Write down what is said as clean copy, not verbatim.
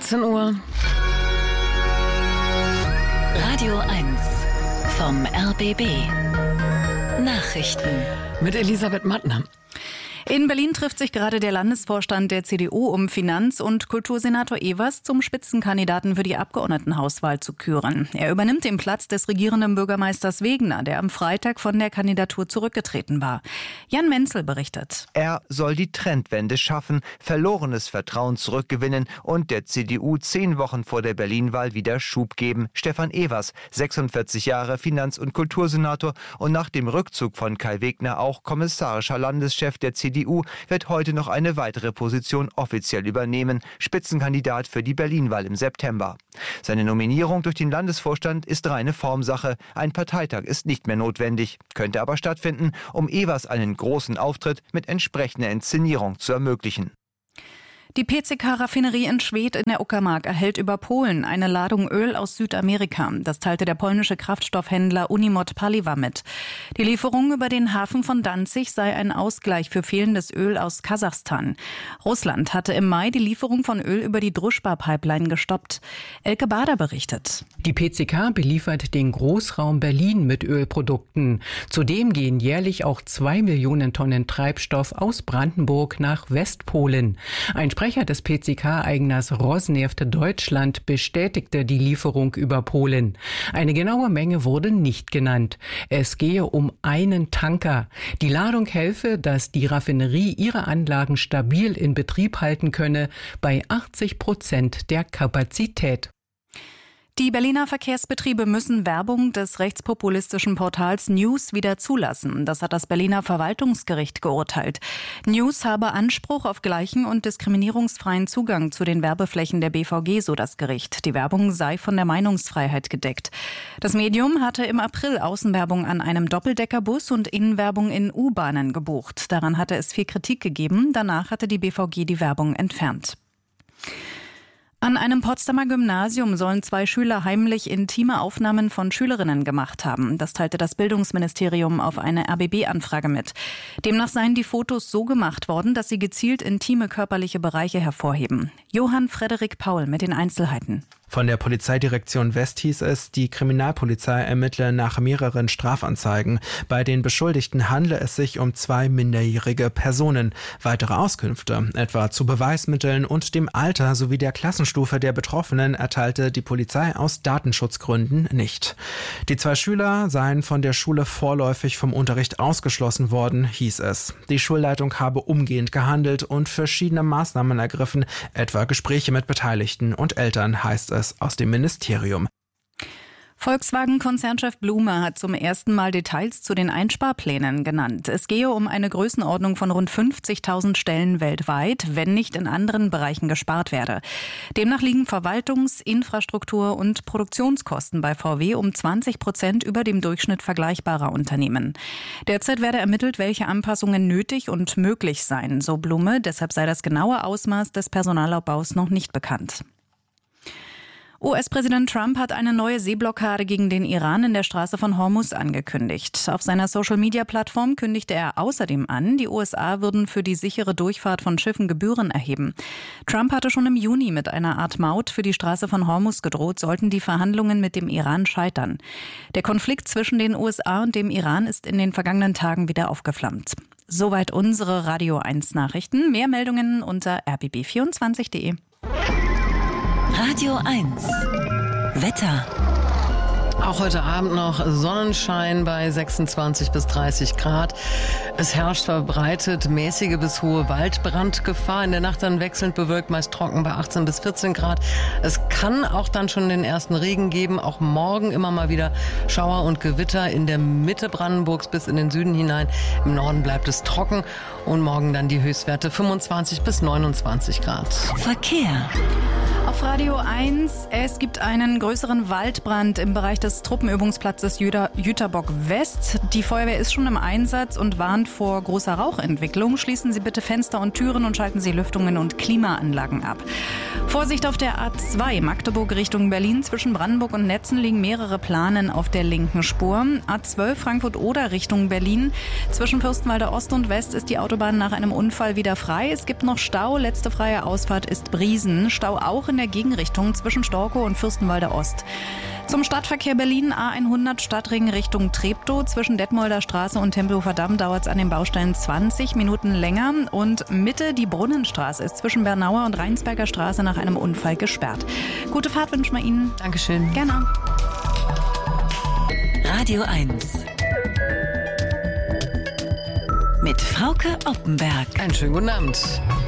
18 Uhr. Radio 1 vom RBB. Nachrichten. Mit Elisabeth Mattner. In Berlin trifft sich gerade der Landesvorstand der CDU, um Finanz- und Kultursenator Evers zum Spitzenkandidaten für die Abgeordnetenhauswahl zu küren. Er übernimmt den Platz des regierenden Bürgermeisters Wegener, der am Freitag von der Kandidatur zurückgetreten war. Jan Menzel berichtet. Er soll die Trendwende schaffen, verlorenes Vertrauen zurückgewinnen und der CDU 10 Wochen vor der Berlin-Wahl wieder Schub geben. Stefan Evers, 46 Jahre, Finanz- und Kultursenator und nach dem Rückzug von Kai Wegner auch kommissarischer Landeschef der CDU, wird heute noch eine weitere Position offiziell übernehmen, Spitzenkandidat für die Berlin-Wahl im September. Seine Nominierung durch den Landesvorstand ist reine Formsache. Ein Parteitag ist nicht mehr notwendig, könnte aber stattfinden, um Evers einen großen Auftritt mit entsprechender Inszenierung zu ermöglichen. Die PCK-Raffinerie in Schwedt in der Uckermark erhält über Polen eine Ladung Öl aus Südamerika. Das teilte der polnische Kraftstoffhändler Unimot Paliwa mit. Die Lieferung über den Hafen von Danzig sei ein Ausgleich für fehlendes Öl aus Kasachstan. Russland hatte im Mai die Lieferung von Öl über die Druschba-Pipeline gestoppt. Elke Bader berichtet. Die PCK beliefert den Großraum Berlin mit Ölprodukten. Zudem gehen jährlich auch 2 Millionen Tonnen Treibstoff aus Brandenburg nach Westpolen. Ein Sprecher des PCK-Eigners Rosneft Deutschland bestätigte die Lieferung über Polen. Eine genaue Menge wurde nicht genannt. Es gehe um einen Tanker. Die Ladung helfe, dass die Raffinerie ihre Anlagen stabil in Betrieb halten könne, bei 80% der Kapazität. Die Berliner Verkehrsbetriebe müssen Werbung des rechtspopulistischen Portals News wieder zulassen. Das hat das Berliner Verwaltungsgericht geurteilt. News habe Anspruch auf gleichen und diskriminierungsfreien Zugang zu den Werbeflächen der BVG, so das Gericht. Die Werbung sei von der Meinungsfreiheit gedeckt. Das Medium hatte im April Außenwerbung an einem Doppeldeckerbus und Innenwerbung in U-Bahnen gebucht. Daran hatte es viel Kritik gegeben. Danach hatte die BVG die Werbung entfernt. An einem Potsdamer Gymnasium sollen 2 Schüler heimlich intime Aufnahmen von Schülerinnen gemacht haben. Das teilte das Bildungsministerium auf eine RBB-Anfrage mit. Demnach seien die Fotos so gemacht worden, dass sie gezielt intime körperliche Bereiche hervorheben. Johann Frederik Paul mit den Einzelheiten. Von der Polizeidirektion West hieß es, die Kriminalpolizei ermittle nach mehreren Strafanzeigen. Bei den Beschuldigten handle es sich um 2 minderjährige Personen. Weitere Auskünfte, etwa zu Beweismitteln und dem Alter sowie der Klassenstufe der Betroffenen, erteilte die Polizei aus Datenschutzgründen nicht. Die 2 Schüler seien von der Schule vorläufig vom Unterricht ausgeschlossen worden, hieß es. Die Schulleitung habe umgehend gehandelt und verschiedene Maßnahmen ergriffen, etwa Gespräche mit Beteiligten und Eltern, heißt es aus dem Ministerium. Volkswagen-Konzernchef Blume hat zum ersten Mal Details zu den Einsparplänen genannt. Es gehe um eine Größenordnung von rund 50.000 Stellen weltweit, wenn nicht in anderen Bereichen gespart werde. Demnach liegen Verwaltungs-, Infrastruktur- und Produktionskosten bei VW um 20% über dem Durchschnitt vergleichbarer Unternehmen. Derzeit werde ermittelt, welche Anpassungen nötig und möglich seien, so Blume. Deshalb sei das genaue Ausmaß des Personalabbaus noch nicht bekannt. US-Präsident Trump hat eine neue Seeblockade gegen den Iran in der Straße von Hormuz angekündigt. Auf seiner Social-Media-Plattform kündigte er außerdem an, die USA würden für die sichere Durchfahrt von Schiffen Gebühren erheben. Trump hatte schon im Juni mit einer Art Maut für die Straße von Hormuz gedroht, sollten die Verhandlungen mit dem Iran scheitern. Der Konflikt zwischen den USA und dem Iran ist in den vergangenen Tagen wieder aufgeflammt. Soweit unsere Radio 1 Nachrichten. Mehr Meldungen unter rbb24.de. Radio 1 Wetter. Auch heute Abend noch Sonnenschein bei 26 bis 30 Grad. Es herrscht verbreitet mäßige bis hohe Waldbrandgefahr. In der Nacht dann wechselnd bewölkt, meist trocken bei 18 bis 14 Grad. Es kann auch dann schon den ersten Regen geben. Auch morgen immer mal wieder Schauer und Gewitter in der Mitte Brandenburgs bis in den Süden hinein. Im Norden bleibt es trocken und morgen dann die Höchstwerte 25 bis 29 Grad. Verkehr. Auf Radio 1, es gibt einen größeren Waldbrand im Bereich des Truppenübungsplatzes Jüterbock West. Die Feuerwehr ist schon im Einsatz und warnt vor großer Rauchentwicklung. Schließen Sie bitte Fenster und Türen und schalten Sie Lüftungen und Klimaanlagen ab. Vorsicht auf der A2 Magdeburg Richtung Berlin. Zwischen Brandenburg und Netzen liegen mehrere Planen auf der linken Spur. A12 Frankfurt-Oder Richtung Berlin. Zwischen Fürstenwalder Ost und West ist die Autobahn nach einem Unfall wieder frei. Es gibt noch Stau. Letzte freie Ausfahrt ist Briesen. Stau auch in der Gegenrichtung zwischen Storkow und Fürstenwalder Ost. Zum Stadtverkehr Berlin A100 Stadtring Richtung Treptow. Zwischen Detmolder Straße und Tempelhofer Damm dauert es an den Baustellen 20 Minuten länger. Und Mitte die Brunnenstraße ist zwischen Bernauer und Rheinsberger Straße nach einem Unfall gesperrt. Gute Fahrt wünschen wir Ihnen. Dankeschön. Gerne. Radio 1 mit Frauke Oppenberg. Einen schönen guten Abend.